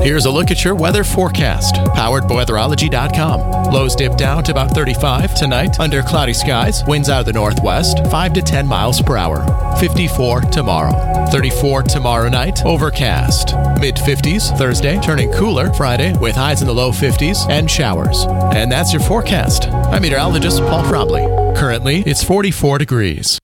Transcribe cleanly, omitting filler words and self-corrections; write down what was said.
Here's a look at your weather forecast, powered by weatherology.com. Lows dip down to about 35 tonight under cloudy skies. Winds out of the northwest, 5 to 10 miles per hour. 54 tomorrow. 34 tomorrow night, overcast. Mid-50s Thursday, turning cooler Friday with highs in the low 50s and showers. And that's your forecast. I'm meteorologist Paul Frobley. Currently, it's 44 degrees.